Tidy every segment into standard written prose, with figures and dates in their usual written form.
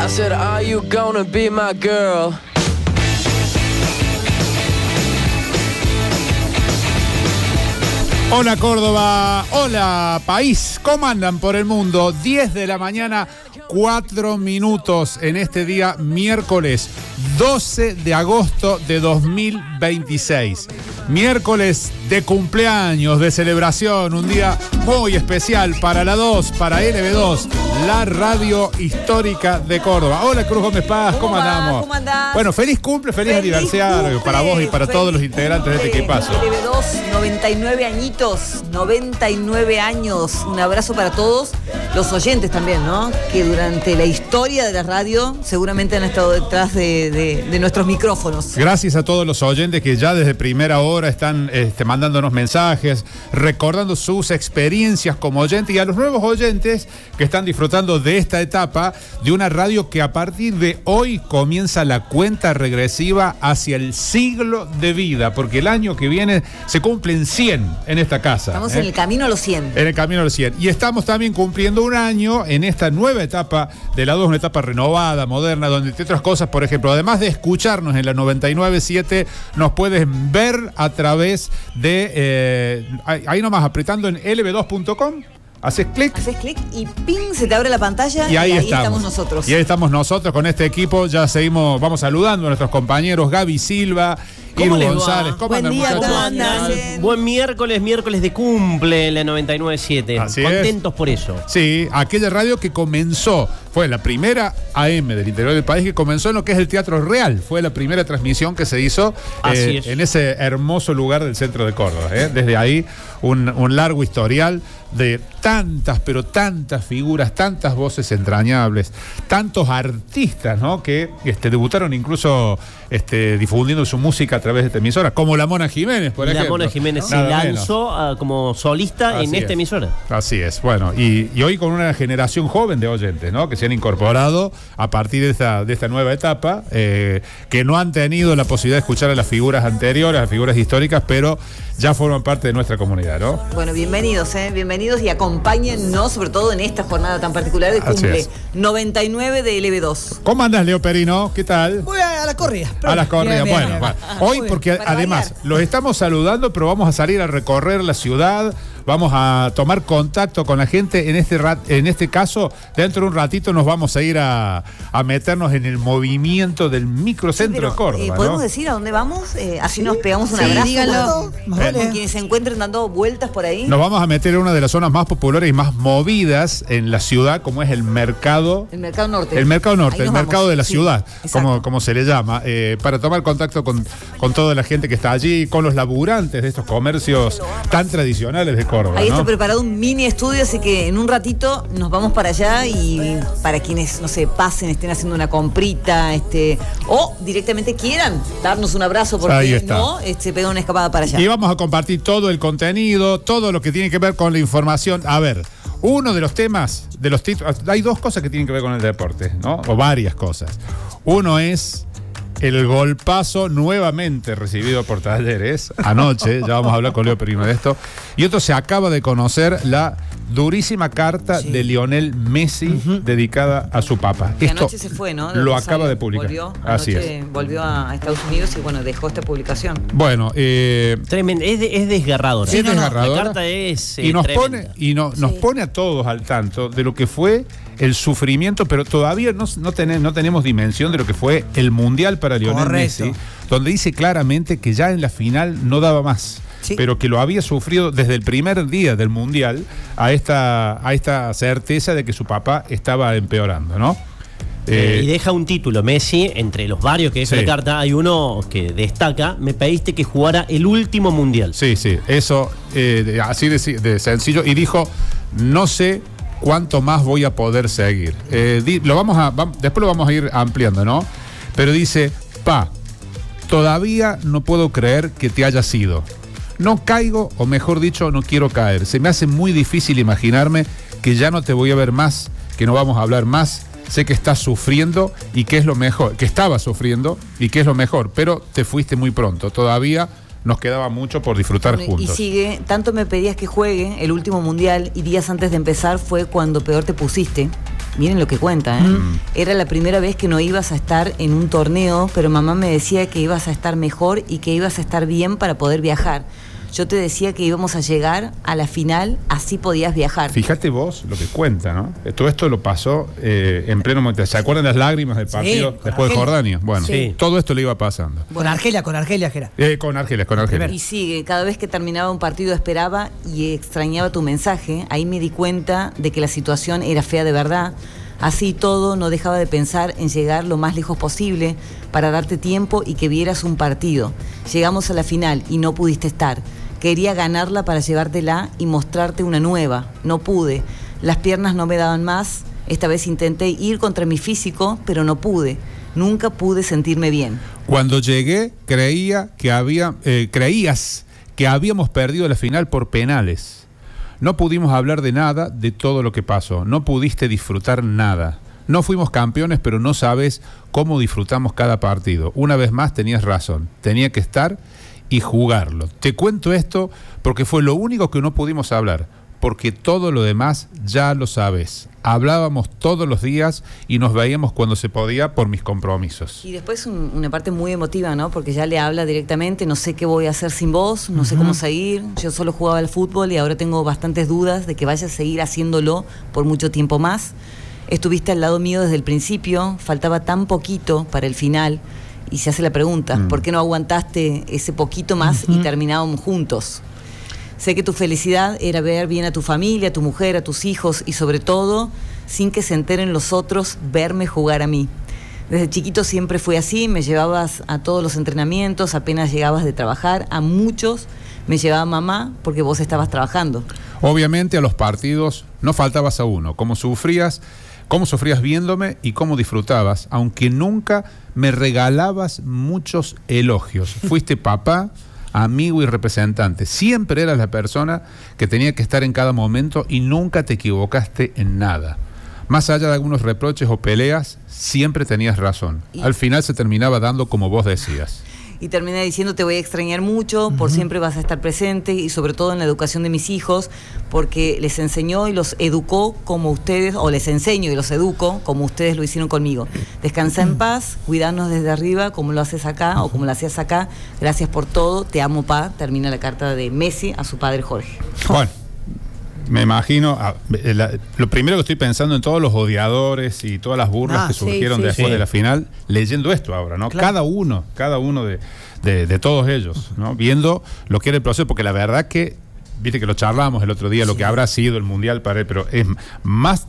said, are you gonna be my girl? Hola Córdoba, hola país, ¿cómo andan por el mundo? 10 de la mañana, 4 minutos en este día miércoles 12 de agosto de 2026. Miércoles de cumpleaños, de celebración, un día muy especial para la 2, para LB2, la radio histórica de Córdoba. Hola Cruz Gómez Paz, ¿cómo andamos? ¿Cómo andás? Bueno, feliz aniversario para vos y para todos los integrantes de este equipazo. LB2, 99 añitos, 99 años. Un abrazo para todos los oyentes también, ¿no? Que durante la historia de la radio seguramente han estado detrás de nuestros micrófonos. Gracias a todos los oyentes que ya desde primera hora están mandándonos mensajes, recordando sus experiencias como oyentes, y a los nuevos oyentes que están disfrutando de esta etapa de una radio que a partir de hoy comienza la cuenta regresiva hacia el siglo de vida, porque el año que viene se cumplen 100 en esta casa. Estamos en el camino a los 100. En el camino a los 100. Y estamos también cumpliendo un año en esta nueva etapa de la 2, una etapa renovada, moderna, donde entre otras cosas, por ejemplo, además de escucharnos en la 99.7, nos pueden ver a través de, ahí nomás apretando en lb2.com. Haces clic y ping, se te abre la pantalla y ahí estamos nosotros. Y ahí estamos nosotros con este equipo. Ya seguimos, vamos saludando a nuestros compañeros Gaby Silva, Iru González. ¿Cómo andan, muchachos? ¿Cómo andan? Buen miércoles de cumple la 99.7. Así Contentos por eso. Sí, aquella radio que comenzó, fue la primera AM del interior del país que comenzó en lo que es el Teatro Real. Fue la primera transmisión que se hizo en ese hermoso lugar del centro de Córdoba. Desde ahí un largo historial de tantas, pero tantas figuras, tantas voces entrañables, tantos artistas, ¿no? Que debutaron incluso difundiendo su música a través de esta emisora, como la Mona Jiménez, por ejemplo. La Mona Jiménez se lanzó como solista en esta emisora. Así es, bueno, y hoy con una generación joven de oyentes, ¿no? Que se han incorporado a partir de esta nueva etapa, que no han tenido la posibilidad de escuchar a las figuras anteriores, a las figuras históricas, pero ya forman parte de nuestra comunidad, ¿no? Bueno, bienvenidos y acompáñennos, sobre todo en esta jornada tan particular de cumple 99 de LB2. ¿Cómo andas, Leo Perino? ¿Qué tal? Voy a la corrida. A las corridas, bueno. Hoy, porque además los estamos saludando, pero vamos a salir a recorrer la ciudad, vamos a tomar contacto con la gente. En este caso, dentro de un ratito nos vamos a ir a meternos en el movimiento del microcentro de Córdoba. ¿Podemos decir a dónde vamos? Así nos pegamos un abrazo. Díganlo. Con quienes se encuentren dando vueltas por ahí. Nos vamos a meter en una de las zonas más populares y más movidas en la ciudad, como es el mercado. El mercado norte. El mercado norte, el mercado de la ciudad, exacto. como se le llama, para tomar contacto con toda la gente que está allí, con los laburantes de estos comercios tan tradicionales de Córdoba. Ahí está preparado un mini estudio, así que en un ratito nos vamos para allá, y para quienes, no sé, pasen, estén haciendo una comprita, o directamente quieran darnos un abrazo, porque no, pegan una escapada para allá. Y vamos a compartir todo el contenido, todo lo que tiene que ver con la información. A ver, uno de los temas, de los títulos, hay dos cosas que tienen que ver con el deporte, ¿no? O varias cosas. Uno es el golpazo nuevamente recibido por Talleres anoche, ya vamos a hablar con Leo Perino de esto. Y otro, se acaba de conocer la durísima carta de Lionel Messi dedicada a su papá. Que anoche se fue, ¿no? Lo acaba de publicar. Volvió a Estados Unidos y dejó esta publicación. Bueno, tremendo, es desgarrador. Es desgarrador. La carta es y nos pone a todos al tanto de lo que fue el sufrimiento, pero todavía no tenemos dimensión de lo que fue el Mundial para Lionel Messi, donde dice claramente que ya en la final no daba más. Sí. Pero que lo había sufrido desde el primer día del Mundial a esta certeza de que su papá estaba empeorando, ¿no? Y deja un título, Messi, entre los varios que deja la carta, hay uno que destaca: me pediste que jugara el último Mundial. Sí, eso, así de sencillo, y dijo, no sé cuánto más voy a poder seguir. Después lo vamos a ir ampliando, ¿no? Pero dice, todavía no puedo creer que te hayas ido. No caigo, o mejor dicho, no quiero caer. Se me hace muy difícil imaginarme que ya no te voy a ver más, que no vamos a hablar más. Sé que estás sufriendo y que es lo mejor, que estabas sufriendo y que es lo mejor, pero te fuiste muy pronto. Todavía nos quedaba mucho por disfrutar juntos. Y sigue, tanto me pedías que juegue el último Mundial y días antes de empezar fue cuando peor te pusiste. Miren lo que cuenta, ¿eh? Era la primera vez que no ibas a estar en un torneo, pero mamá me decía que ibas a estar mejor y que ibas a estar bien para poder viajar. Yo te decía que íbamos a llegar a la final, así podías viajar. Fíjate vos lo que cuenta, ¿no? Todo esto lo pasó en pleno momento. ¿Se acuerdan las lágrimas del partido después de Jordania? Bueno, todo esto le iba pasando. Con Argelia, Gera. Con Argelia. Y sigue, cada vez que terminaba un partido esperaba y extrañaba tu mensaje. Ahí me di cuenta de que la situación era fea de verdad. Así todo, no dejaba de pensar en llegar lo más lejos posible para darte tiempo y que vieras un partido. Llegamos a la final y no pudiste estar. Quería ganarla para llevártela y mostrarte una nueva. No pude. Las piernas no me daban más. Esta vez intenté ir contra mi físico, pero no pude. Nunca pude sentirme bien. Cuando llegué, creías que habíamos perdido la final por penales. No pudimos hablar de nada, de todo lo que pasó. No pudiste disfrutar nada. No fuimos campeones, pero no sabes cómo disfrutamos cada partido. Una vez más tenías razón. Tenía que estar y jugarlo. Te cuento esto porque fue lo único que no pudimos hablar. Porque todo lo demás ya lo sabes. Hablábamos todos los días y nos veíamos cuando se podía por mis compromisos. Y después una parte muy emotiva, ¿no? Porque ya le habla directamente, no sé qué voy a hacer sin vos, no sé cómo seguir. Yo solo jugaba al fútbol y ahora tengo bastantes dudas de que vaya a seguir haciéndolo por mucho tiempo más. Estuviste al lado mío desde el principio, faltaba tan poquito para el final. Y se hace la pregunta, ¿por qué no aguantaste ese poquito más y terminábamos juntos? Sé que tu felicidad era ver bien a tu familia, a tu mujer, a tus hijos y sobre todo, sin que se enteren los otros, verme jugar a mí. Desde chiquito siempre fue así, me llevabas a todos los entrenamientos, apenas llegabas de trabajar, a muchos me llevaba mamá porque vos estabas trabajando. Obviamente a los partidos no faltabas a uno, cómo sufrías viéndome y cómo disfrutabas, aunque nunca me regalabas muchos elogios. Fuiste papá, amigo y representante. Siempre eras la persona que tenía que estar en cada momento y nunca te equivocaste en nada. Más allá de algunos reproches o peleas, siempre tenías razón. Al final se terminaba dando como vos decías. Y terminé diciendo, te voy a extrañar mucho, por siempre vas a estar presente y sobre todo en la educación de mis hijos, porque les enseñó y los educó como ustedes, o les enseño y los educo como ustedes lo hicieron conmigo. Descansa en paz, cuidarnos desde arriba como lo haces acá o como lo hacías acá. Gracias por todo, te amo, pa. Termina la carta de Messi a su padre Jorge. Bueno, me imagino, lo primero que estoy pensando en todos los odiadores y todas las burlas que surgieron después de la final, leyendo esto ahora, ¿no? Claro. Cada uno de todos ellos, ¿no? Viendo lo que era el proceso, porque la verdad que, viste que lo charlamos el otro día, lo que habrá sido el Mundial para él, pero es más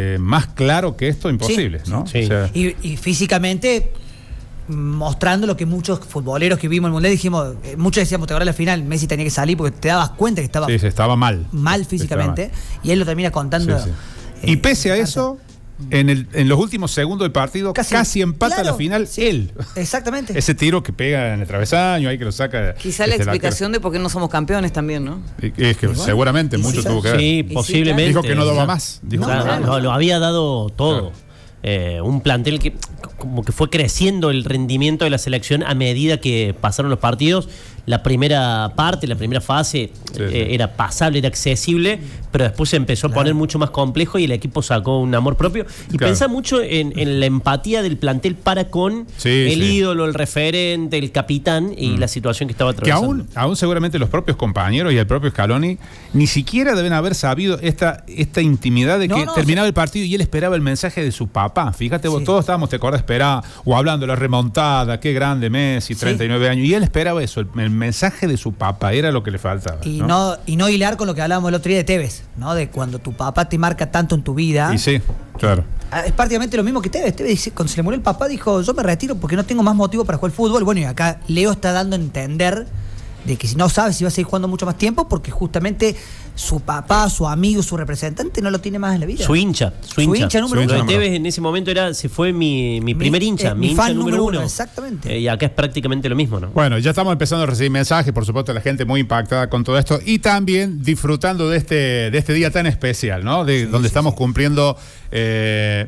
claro que esto, imposible, ¿no? Sí. O sea, y físicamente, mostrando lo que muchos futboleros que vimos en el Mundial dijimos, muchos decíamos, te agarré la final, Messi tenía que salir porque te dabas cuenta que estaba, estaba mal físicamente, y él lo termina contando. Y pese a eso, en los últimos segundos del partido casi empata la final él. Exactamente. Ese tiro que pega en el travesaño, ahí que lo saca. Quizá la explicación de por qué no somos campeones también, ¿no? Es que seguramente mucho tuvo que ver. Sí, posiblemente. Dijo que no daba más. Lo había dado todo. Un plantel que como que fue creciendo el rendimiento de la selección a medida que pasaron los partidos. La primera parte, la primera fase era pasable, era accesible, pero después se empezó a poner mucho más complejo y el equipo sacó un amor propio. Y pensá mucho en la empatía del plantel para con el ídolo, el referente, el capitán y la situación que estaba atravesando. Que aún seguramente los propios compañeros y el propio Scaloni ni siquiera deben haber sabido esta intimidad de que terminaba el partido y él esperaba el mensaje de su papá. Fíjate vos, todos estábamos, te acordás, o hablando de la remontada, qué grande Messi, 39 años, y él esperaba eso, el mensaje de su papá era lo que le faltaba. Y no hilar con lo que hablábamos el otro día de Tevez, ¿no? De cuando tu papá te marca tanto en tu vida. Y sí, claro. Es prácticamente lo mismo que Tevez. Tevez dice, cuando se le murió el papá, dijo, yo me retiro porque no tengo más motivo para jugar fútbol. Bueno, y acá Leo está dando a entender de que si no sabe si va a seguir jugando mucho más tiempo, porque justamente su papá, su amigo, su representante no lo tiene más en la vida. Su hincha número uno. Lo de Tevez en ese momento se fue mi primer hincha, mi hincha número uno. Exactamente. Y acá es prácticamente lo mismo, ¿no? Bueno, ya estamos empezando a recibir mensajes, por supuesto, la gente muy impactada con todo esto y también disfrutando de este día tan especial, ¿no? Donde estamos cumpliendo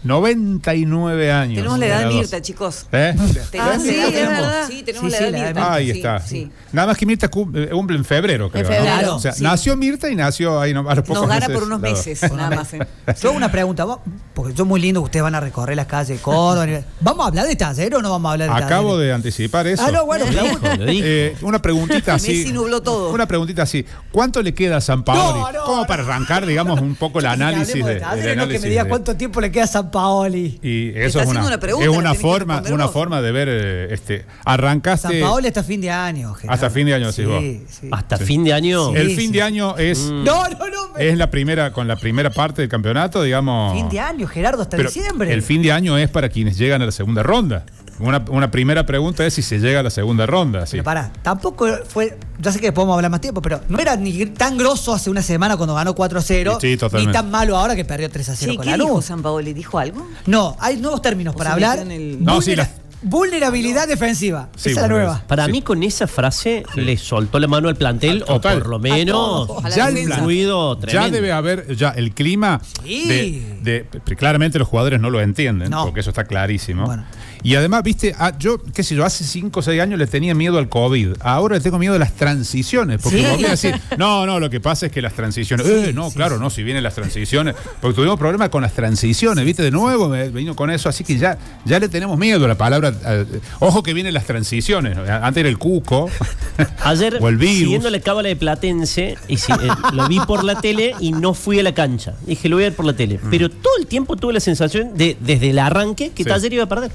99 años. Tenemos la edad de Mirta, chicos. Tenemos sí, es verdad. Sí, tenemos la edad de Mirta. Ahí está. Sí. Nada más que Mirta cumple en febrero, creo. En febrero. ¿no? O sea, nació Mirta y nació ahí a los pocos Nos gana meses, por unos meses, nada más. Yo hago una pregunta, porque es muy lindo que ustedes van a recorrer las calles de Córdoba. ¿Vamos a hablar de Taller o no vamos a hablar de Taller? Acabo de anticipar eso. No, bueno, una preguntita así. Messi nubló todo. Una preguntita así. ¿Cuánto le queda a Sampaoli? Como para arrancar, digamos, un poco el análisis de que me diga cuánto tiempo le queda a Sampaoli. Y eso es una forma de ver, arrancaste. Sampaoli hasta fin de año, Gerardo. Hasta fin de año, sí, vos. Hasta fin de año. El fin de año es. Es con la primera parte del campeonato, digamos. Fin de año, Gerardo, hasta diciembre. El fin de año es para quienes llegan a la segunda ronda. Una primera pregunta es si se llega a la segunda ronda. Sí. Pero pará, tampoco fue. Ya sé que podemos hablar más tiempo, pero no era ni tan grosso hace una semana cuando ganó 4-0, ni tan malo ahora que perdió 3-0 con la ¿Qué dijo Sampaoli? ¿Dijo algo? No, hay nuevos términos para hablar. Vulnerabilidad defensiva. Esa es la nueva. Para mí, con esa frase le soltó la mano al plantel, o por lo menos ya debe haber el clima de claramente los jugadores no lo entienden, porque eso está clarísimo. Bueno. Y además, viste, yo, qué sé yo, hace 5 o 6 años le tenía miedo al COVID. Ahora le tengo miedo a las transiciones. Porque volví a decir, no, lo que pasa es que las transiciones. Si vienen las transiciones. Porque tuvimos problemas con las transiciones, viste, de nuevo me vino con eso. Así que ya le tenemos miedo a la palabra. Ojo que vienen las transiciones. Antes era el cuco. Ayer, siguiendo la cábala de Platense, lo vi por la tele y no fui a la cancha. Dije, lo voy a ver por la tele. Pero todo el tiempo tuve la sensación desde el arranque que Taller iba a perder.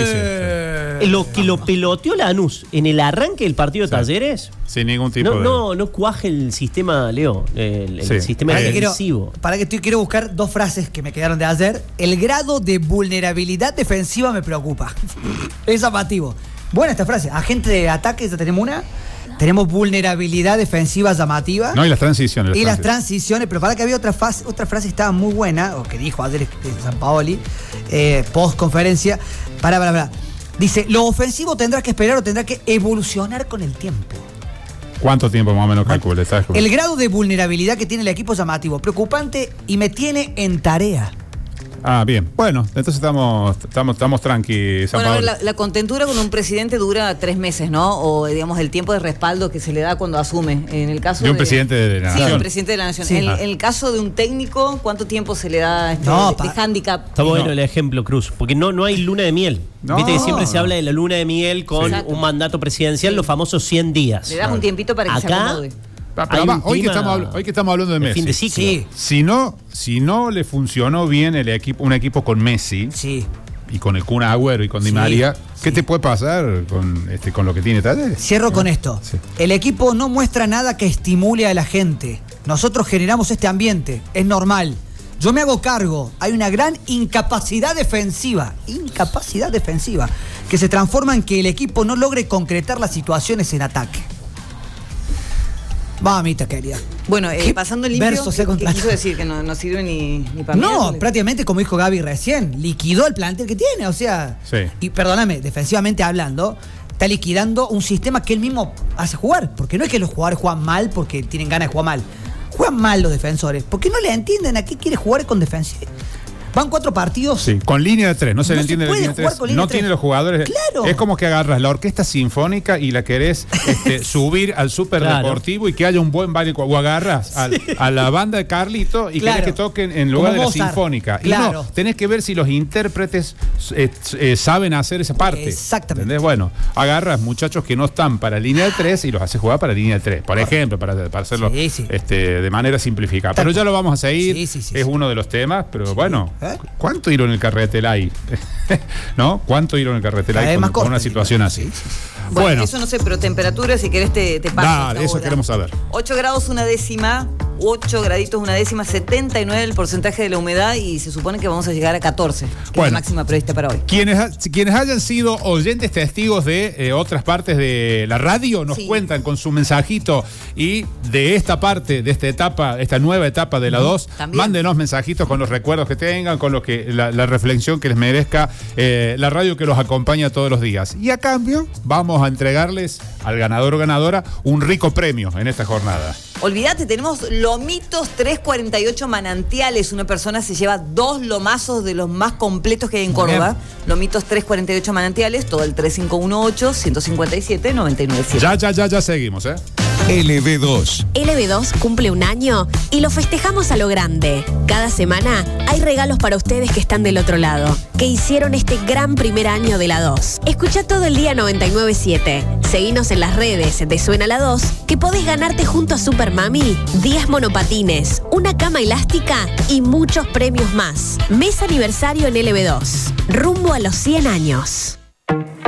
Lo que lo peloteó Lanús en el arranque del partido de Talleres. Sin ningún tipo no cuaje el sistema, Leo. El sistema defensivo. Quiero buscar 2 frases que me quedaron de ayer. El grado de vulnerabilidad defensiva me preocupa. Es llamativo. Buena esta frase. Agente de ataque, ya tenemos una. Tenemos vulnerabilidad defensiva llamativa. No, y las transiciones. Las transiciones, pero para que había otra frase que estaba muy buena, o que dijo ayer Sampaoli, post conferencia. Dice, lo ofensivo tendrá que esperar o tendrá que evolucionar con el tiempo. ¿Cuánto tiempo más o menos calcula? El grado de vulnerabilidad que tiene el equipo es llamativo, preocupante y me tiene en tarea. Bien. Bueno, entonces estamos tranqui, Sampaoli. Bueno, la contentura con un presidente dura 3 meses, ¿no? O, digamos, el tiempo de respaldo que se le da cuando asume. En el caso de un presidente de la Nación. Sí, un presidente de la Nación. En el caso de un técnico, ¿cuánto tiempo se le da de hándicap? Está bueno el ejemplo, Cruz, porque no hay luna de miel. Viste que siempre se habla de la luna de miel con un mandato presidencial, los famosos 100 días. Le das un tiempito para que se acomode. Pero además, hoy que estamos hablando de Messi. Fin de ciclo. Si no le funcionó bien un equipo con Messi y con el Kun Agüero y con Di María, ¿qué te puede pasar con lo que tiene Taller? Cierro con esto. El equipo no muestra nada que estimule a la gente. Nosotros generamos este ambiente. Es normal. Yo me hago cargo. Hay una gran incapacidad defensiva que se transforma en que el equipo no logre concretar las situaciones en ataque. Mamita querida. Bueno, pasando el limpio, ¿qué quiso decir? Que no sirve ni para mí. No, prácticamente como dijo Gaby recién, liquidó el plantel que tiene, o sea. Y perdóname, defensivamente hablando, está liquidando un sistema que él mismo hace jugar. Porque no es que los jugadores juegan mal porque tienen ganas de jugar mal. Juegan mal los defensores, porque no le entienden a qué quiere jugar con defensiva. Van 4 partidos. Sí, con línea de 3. No se le entiende la línea de 3. No tiene los jugadores. Claro. Es como que agarras la orquesta sinfónica y la querés subir al superdeportivo y que haya un buen baile. O agarras a la banda de Carlito y querés que toquen en lugar de la sinfónica. Y no, tenés que ver si los intérpretes saben hacer esa parte. Exactamente. ¿Entendés? Bueno, agarras muchachos que no están para línea de 3 y los haces jugar para línea de 3. Por ejemplo, para hacerlo de manera simplificada. Pero ya lo vamos a seguir. Es uno de los temas, pero bueno. ¿Cuánto ir en el carretel hay? ¿No? ¿Cuánto ir en el carretel hay con una situación así? Bueno, eso no sé, pero temperatura, si querés te paso. Dale, eso queremos saber. 8 grados, 1/10. 8 graditos, 1/10, 79 el porcentaje de la humedad y se supone que vamos a llegar a 14, que es la máxima prevista para hoy. Quienes hayan sido oyentes testigos de otras partes de la radio nos cuentan con su mensajito y de esta parte, de esta etapa, esta nueva etapa de la 2, mándenos mensajitos con los recuerdos que tengan, con lo que la reflexión que les merezca la radio que los acompaña todos los días. Y a cambio vamos a entregarles al ganador o ganadora un rico premio en esta jornada. Olvídate, tenemos lomitos 348 manantiales. Una persona se lleva 2 lomazos de los más completos que hay en Córdoba. Lomitos 348 manantiales, todo el 3518-157-997. Ya seguimos, LB2. LB2 cumple un año y lo festejamos a lo grande. Cada semana hay regalos para ustedes que están del otro lado, que hicieron este gran primer año de la 2. Escucha todo el día 997. Seguinos en las redes de Suena la 2, que podés ganarte junto a Super Mami 10 monopatines, una cama elástica y muchos premios más. Mes aniversario en LB2. Rumbo a los 100 años.